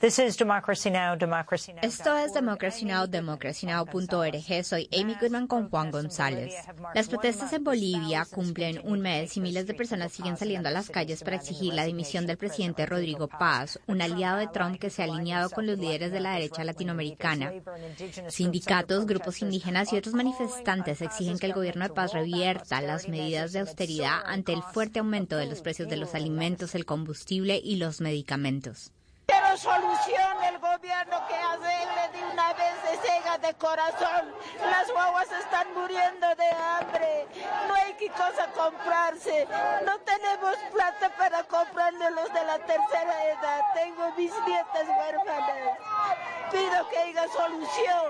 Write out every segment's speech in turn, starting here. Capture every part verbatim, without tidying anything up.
This is Democracy Now!, Democracy Now! Esto es Democracy Now!, democracy now punto org. Soy Amy Goodman con Juan González. Las protestas en Bolivia cumplen un mes y miles de personas siguen saliendo a las calles para exigir la dimisión del presidente Rodrigo Paz, un aliado de Trump que se ha alineado con los líderes de la derecha latinoamericana. Sindicatos, grupos indígenas y otros manifestantes exigen que el gobierno de Paz revierta las medidas de austeridad ante el fuerte aumento de los precios de los alimentos, el combustible y los medicamentos. Quiero solución, el gobierno que arregle de una vez se cega de corazón. Las guaguas están muriendo de hambre, no hay qué cosa comprarse. No tenemos plata para comprarle los de la tercera edad. Tengo mis nietas huérfanas. Pido que haya solución.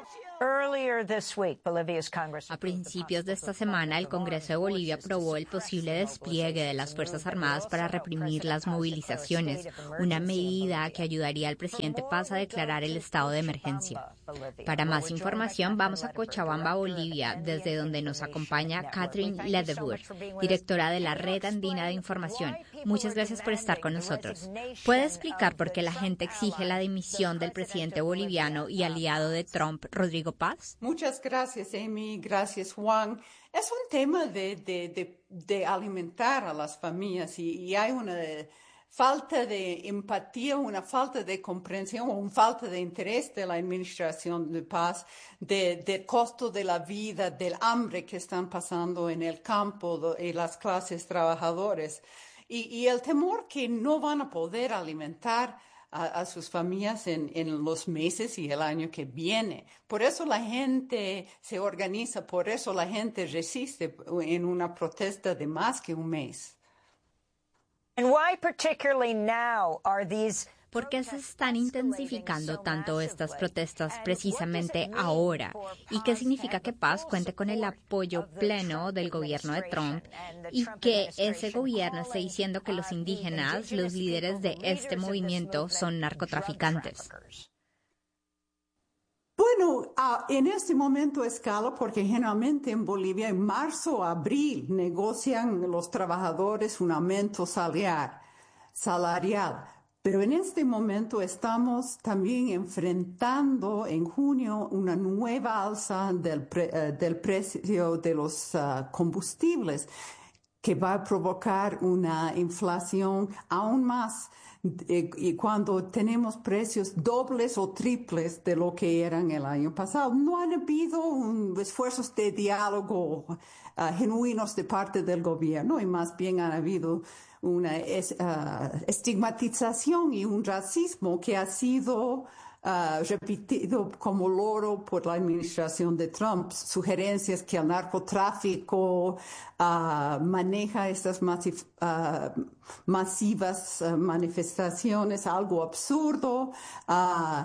A principios de esta semana, el Congreso de Bolivia aprobó el posible despliegue de las Fuerzas Armadas para reprimir las movilizaciones, una medida que ayudaría al presidente Paz a declarar el estado de emergencia. Para más información, vamos a Cochabamba, Bolivia, desde donde nos acompaña Catherine Ledebour, directora de la Red Andina de Información. Muchas gracias por estar con nosotros. ¿Puede explicar por qué la gente exige la dimisión del presidente boliviano y aliado de Trump, Rodrigo Paz? Muchas gracias, Amy. Gracias, Juan. Es un tema de, de, de, de alimentar a las familias y, y hay una falta de empatía, una falta de comprensión o una falta de interés de la administración de Paz de, del costo de la vida, del hambre que están pasando en el campo y las clases trabajadoras. Y, y el temor que no van a poder alimentar A, a sus familias en, en los meses y el año que viene. Por eso la gente se organiza, por eso la gente resiste en una protesta de más que un mes. And why particularly now are these ¿Por qué se están intensificando tanto estas protestas precisamente ahora? ¿Y qué significa que Paz cuente con el apoyo pleno del gobierno de Trump y que ese gobierno esté diciendo que los indígenas, los líderes de este movimiento, son narcotraficantes? Bueno, uh, en este momento escala porque generalmente en Bolivia en marzo o abril negocian los trabajadores un aumento salarial. salarial. Pero en este momento estamos también enfrentando en junio una nueva alza del, pre, uh, del precio de los uh, combustibles que va a provocar una inflación aún más eh, y cuando tenemos precios dobles o triples de lo que eran el año pasado. No han habido un, esfuerzos de diálogo uh, genuinos de parte del gobierno y más bien han habido una es, uh, estigmatización y un racismo que ha sido uh, repetido como loro por la administración de Trump. Sugerencias que el narcotráfico uh, maneja estas masif, uh, masivas uh, manifestaciones, algo absurdo. Uh,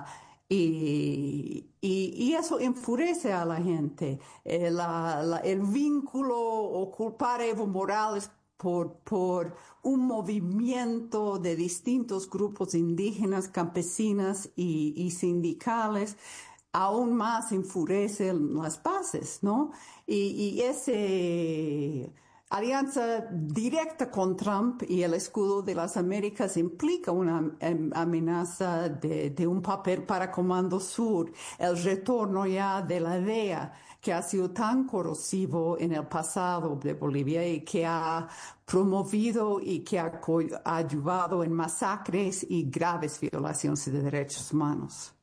Y, y, y eso enfurece a la gente. Eh, la, la, el vínculo o culpar a Evo Morales por, por un movimiento de distintos grupos indígenas, campesinas y, y sindicales, aún más enfurece las bases, ¿no? Y, y ese alianza directa con Trump y el escudo de las Américas implica una amenaza de, de un papel para Comando Sur, el retorno ya de la D E A, que ha sido tan corrosivo en el pasado de Bolivia y que ha promovido y que ha, ha ayudado en masacres y graves violaciones de derechos humanos.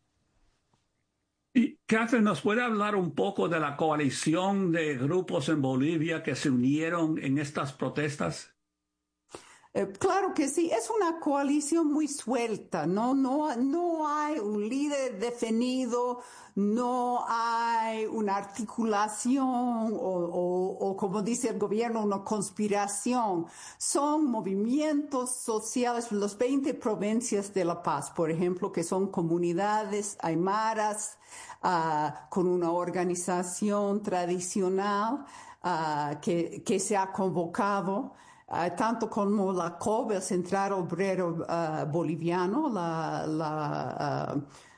Y Catherine, ¿nos puede hablar un poco de la coalición de grupos en Bolivia que se unieron en estas protestas? Eh, claro que sí, es una coalición muy suelta, ¿no? No, no hay un líder definido, no hay una articulación o, o, o, como dice el gobierno, una conspiración. Son movimientos sociales, las veinte provincias de La Paz, por ejemplo, que son comunidades aymaras, Uh, con una organización tradicional uh, que, que se ha convocado, uh, tanto como la C O B, el Central Obrero uh, Boliviano, la, la uh,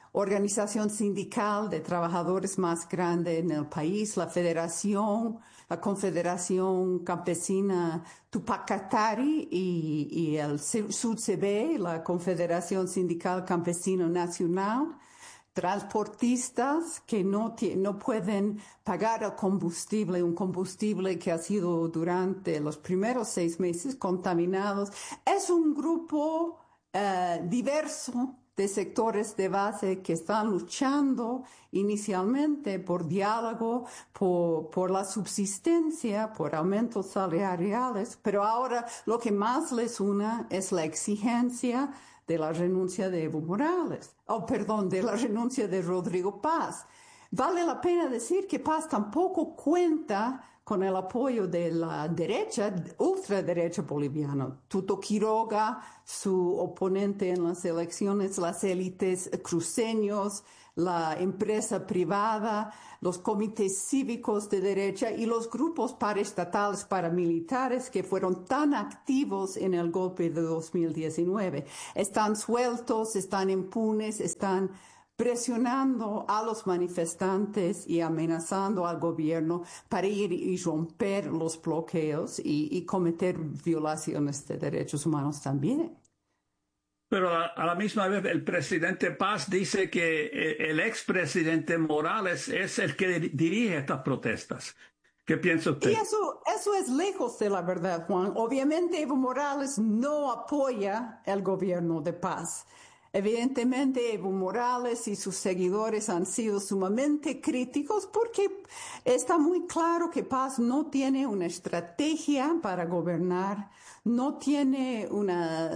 organización sindical de trabajadores más grande en el país, la Federación, la Confederación Campesina Tupacatari y, y el SUDCB, la Confederación Sindical Campesino Nacional, transportistas que no, no pueden pagar el combustible, un combustible que ha sido durante los primeros seis meses contaminados. Es un grupo uh, diverso de sectores de base que están luchando inicialmente por diálogo, por, por la subsistencia, por aumentos salariales, pero ahora lo que más les une es la exigencia de la renuncia de Evo Morales, oh, perdón, de la renuncia de Rodrigo Paz. Vale la pena decir que Paz tampoco cuenta con el apoyo de la derecha, ultraderecha boliviana. Tuto Quiroga, su oponente en las elecciones, las élites cruceños, la empresa privada, los comités cívicos de derecha y los grupos paraestatales paramilitares que fueron tan activos en el golpe de dos mil diecinueve. Están sueltos, están impunes, están presionando a los manifestantes y amenazando al gobierno para ir y romper los bloqueos y, y cometer violaciones de derechos humanos también. Pero a, a la misma vez el presidente Paz dice que el expresidente Morales es el que dirige estas protestas. ¿Qué piensa usted? Y eso, eso es lejos de la verdad, Juan. Obviamente Evo Morales no apoya el gobierno de Paz. Evidentemente, Evo Morales y sus seguidores han sido sumamente críticos porque está muy claro que Paz no tiene una estrategia para gobernar, no tiene una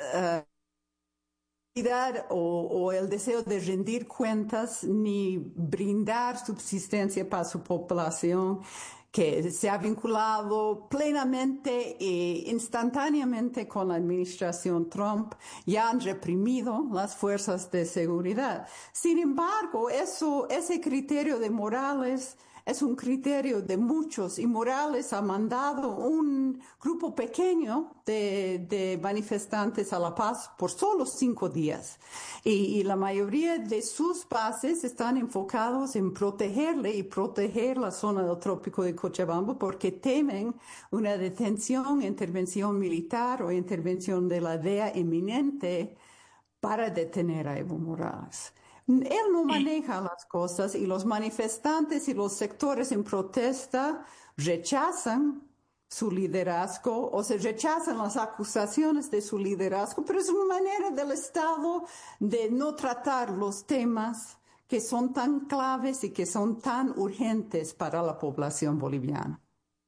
uh, o, o el deseo de rendir cuentas ni brindar subsistencia para su población, que se ha vinculado plenamente e instantáneamente con la administración Trump, ya han reprimido las fuerzas de seguridad. Sin embargo, eso, ese criterio de Morales es un criterio de muchos y Morales ha mandado un grupo pequeño de, de manifestantes a La Paz por solo cinco días. Y, y la mayoría de sus bases están enfocados en protegerle y proteger la zona del trópico de Cochabamba porque temen una detención, intervención militar o intervención de la D E A inminente para detener a Evo Morales. Él no maneja las cosas y los manifestantes y los sectores en protesta rechazan su liderazgo o se rechazan las acusaciones de su liderazgo, pero es una manera del Estado de no tratar los temas que son tan claves y que son tan urgentes para la población boliviana.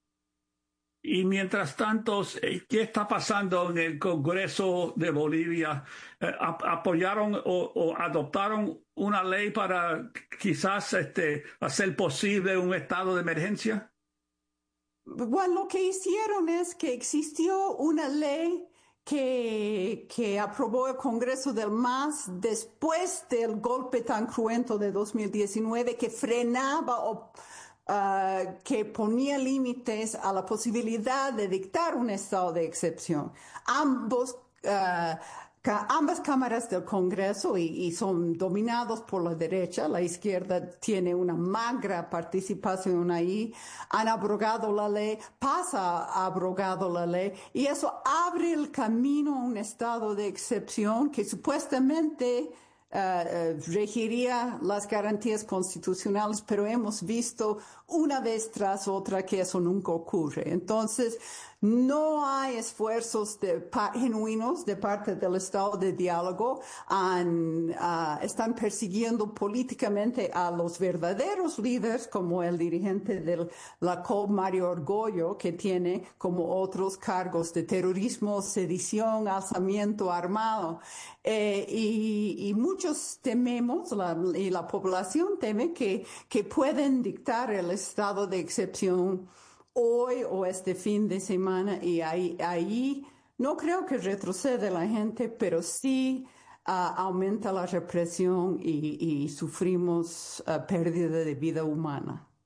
Y mientras tanto, ¿qué está pasando en el Congreso de Bolivia? ¿Apoyaron o, o adoptaron una ley para quizás este, hacer posible un estado de emergencia? Bueno, lo que hicieron es que existió una ley que, que aprobó el Congreso del M A S después del golpe tan cruento de dos mil diecinueve que frenaba o Uh, que ponía límites a la posibilidad de dictar un estado de excepción. Ambos, uh, ca- ambas cámaras del Congreso y, y son dominados por la derecha, la izquierda tiene una magra participación ahí, han abrogado la ley, pasa ha abrogado la ley y eso abre el camino a un estado de excepción que supuestamente Uh, uh, regiría las garantías constitucionales, pero hemos visto una vez tras otra que eso nunca ocurre. Entonces, no hay esfuerzos de, pa, genuinos de parte del Estado de diálogo. Han, uh, están persiguiendo políticamente a los verdaderos líderes, como el dirigente de la C O B, Mario Orgollo, que tiene como otros cargos de terrorismo, sedición, alzamiento armado. Eh, y, y muchos tememos, la, y la población teme que, que pueden dictar el estado de excepción hoy o este fin de semana y ahí, ahí no creo que retrocede la gente, pero sí uh, aumenta la represión y, y sufrimos uh, pérdida de vida humana.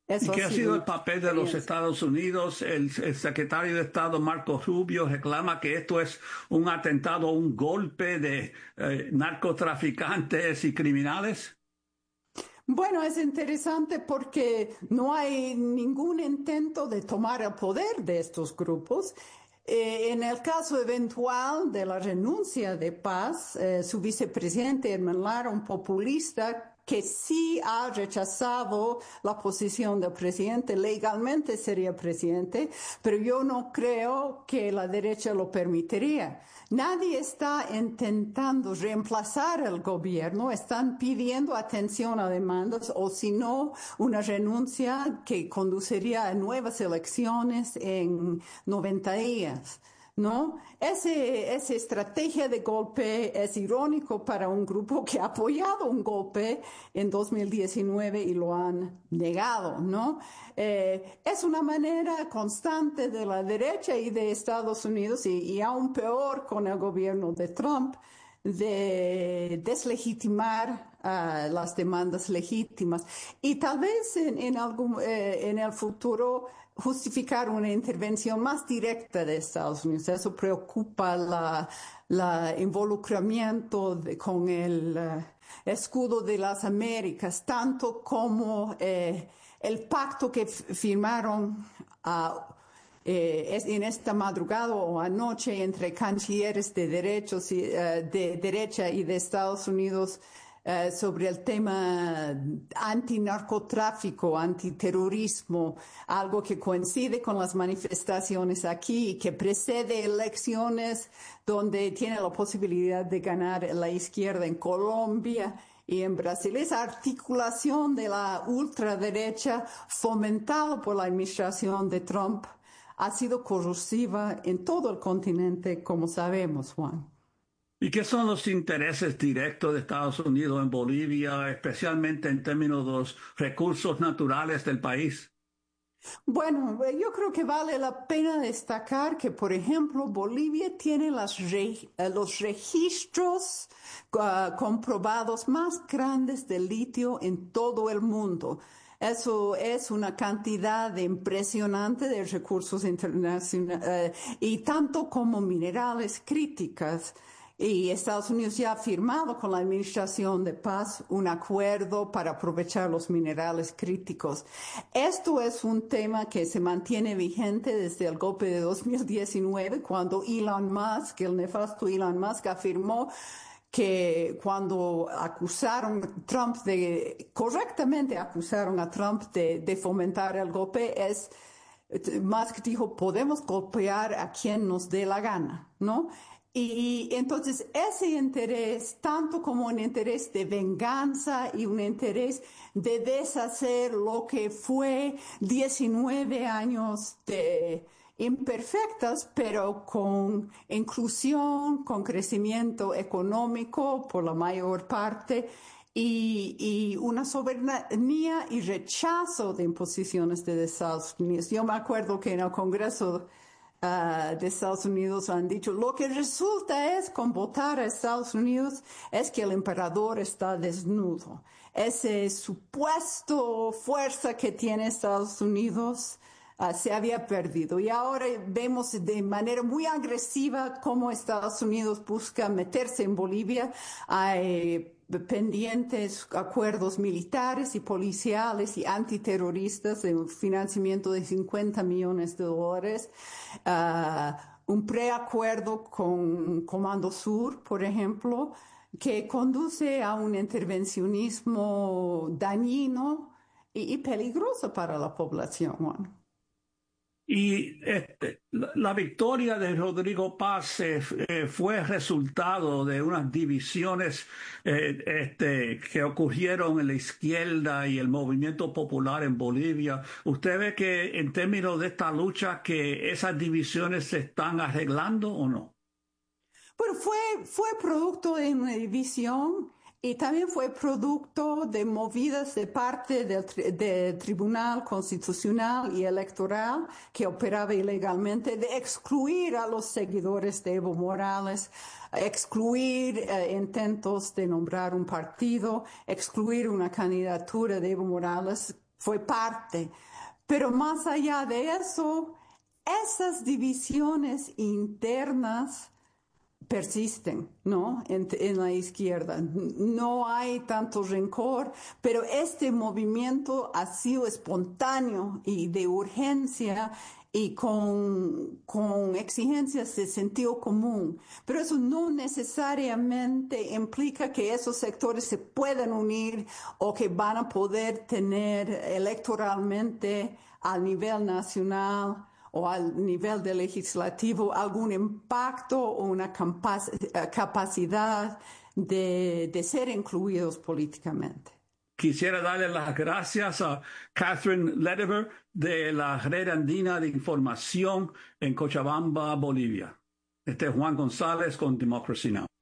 Eso ¿Y qué ha sido el papel de los experiencia. Estados Unidos? El, el secretario de Estado Marco Rubio reclama que esto es un atentado, un golpe de eh, narcotraficantes y criminales. Bueno, es interesante porque no hay ningún intento de tomar el poder de estos grupos. Eh, en el caso eventual de la renuncia de Paz, eh, su vicepresidente Edmund Lara, un populista que sí ha rechazado la posición del presidente, legalmente sería presidente, pero yo no creo que la derecha lo permitiría. Nadie está intentando reemplazar el gobierno, están pidiendo atención a demandas o si no, una renuncia que conduciría a nuevas elecciones en noventa días. ¿No? Ese, esa estrategia de golpe es irónico para un grupo que ha apoyado un golpe en dos mil diecinueve y lo han negado, ¿no? Eh, es una manera constante de la derecha y de Estados Unidos y, y aún peor con el gobierno de Trump de deslegitimar uh, las demandas legítimas y tal vez en, en, algún, eh, en el futuro justificar una intervención más directa de Estados Unidos. Eso preocupa la, la involucramiento de, con el uh, escudo de las Américas, tanto como eh, el pacto que firmaron uh, eh, es en esta madrugada o anoche entre cancilleres de derechos y, uh, de derecha y de Estados Unidos Uh, sobre el tema antinarcotráfico, antiterrorismo, algo que coincide con las manifestaciones aquí y que precede elecciones donde tiene la posibilidad de ganar la izquierda en Colombia y en Brasil. Esa articulación de la ultraderecha fomentada por la administración de Trump ha sido corrosiva en todo el continente, como sabemos, Juan. ¿Y qué son los intereses directos de Estados Unidos en Bolivia, especialmente en términos de los recursos naturales del país? Bueno, yo creo que vale la pena destacar que, por ejemplo, Bolivia tiene las re, los registros uh, comprobados más grandes de litio en todo el mundo. Eso es una cantidad impresionante de recursos internacionales uh, y tanto como minerales críticas. Y Estados Unidos ya ha firmado con la Administración de Paz un acuerdo para aprovechar los minerales críticos. Esto es un tema que se mantiene vigente desde el golpe de dos mil diecinueve, cuando Elon Musk, el nefasto Elon Musk, afirmó que cuando acusaron a Trump de, correctamente acusaron a Trump de, de fomentar el golpe, es, Musk dijo, podemos golpear a quien nos dé la gana, ¿no? Y entonces ese interés, tanto como un interés de venganza y un interés de deshacer lo que fue diecinueve años de imperfectas, pero con inclusión, con crecimiento económico por la mayor parte y, y una soberanía y rechazo de imposiciones de Estados Unidos. Yo me acuerdo que en el Congreso Uh, de Estados Unidos han dicho, lo que resulta es con votar a Estados Unidos es que el emperador está desnudo. Ese supuesto fuerza que tiene Estados Unidos uh, se había perdido. Y ahora vemos de manera muy agresiva cómo Estados Unidos busca meterse en Bolivia. Hay pendientes acuerdos militares y policiales y antiterroristas de un financiamiento de cincuenta millones de dólares, uh, un preacuerdo con Comando Sur, por ejemplo, que conduce a un intervencionismo dañino y, y peligroso para la población, Juan. Y este, la, la victoria de Rodrigo Paz eh, eh, fue resultado de unas divisiones eh, este, que ocurrieron en la izquierda y el movimiento popular en Bolivia. ¿Usted ve que en términos de esta lucha que esas divisiones se están arreglando o no? Bueno, fue, fue producto de una división y también fue producto de movidas de parte del, del Tribunal Constitucional y Electoral que operaba ilegalmente, de excluir a los seguidores de Evo Morales, excluir eh, intentos de nombrar un partido, excluir una candidatura de Evo Morales fue parte. Pero más allá de eso, esas divisiones internas persisten, ¿no? En, en la izquierda. No hay tanto rencor, pero este movimiento ha sido espontáneo y de urgencia y con, con exigencias de sentido común. Pero eso no necesariamente implica que esos sectores se puedan unir o que van a poder tener electoralmente a nivel nacional o al nivel del legislativo algún impacto o una capac- capacidad de, de ser incluidos políticamente. Quisiera darle las gracias a Catherine Lederer de la Red Andina de Información en Cochabamba, Bolivia. Este es Juan González con Democracy Now!